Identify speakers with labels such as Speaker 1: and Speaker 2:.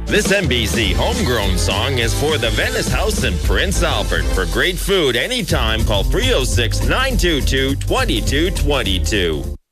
Speaker 1: This NBC homegrown song is for the Venice House in Prince Albert. For great food anytime, call 306-922-2222.